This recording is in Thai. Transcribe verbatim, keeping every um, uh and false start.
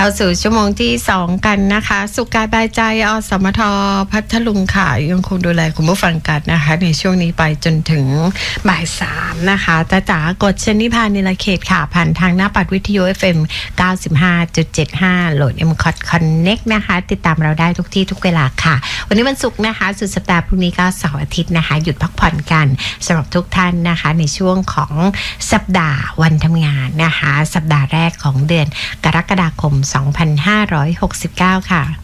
เข้าสู่ชั่วโมงที่สองกันนะคะสุขกายบายใจอสมทพัทลุงค่ะยังคงดูแลคุณผู้ฟังกันนะคะในช่วงนี้ไปจนถึงบ่ายสามนะคะจ้าจ๋ากดชนิพานิลเขตค่ะผ่านทางหน้าปัดวิทยุ เอฟ เอ็ม เก้าสิบห้าจุดเจ็ดห้า โหลด เอ็ม คอท Connect นะคะติดตามเราได้ทุกที่ทุกเวลาค่ะวันนี้วันศุกร์นะคะสุดสัปดาห์พรุ่งนี้ก็เสาร์อาทิตย์นะคะหยุดพักผ่อนกันสำหรับทุกท่านนะคะในช่วงของสัปดาห์วันทำงานนะคะสัปดาห์แรกของเดือนกรกฎาคมสองพันห้าร้อยหกสิบเก้าค่ะ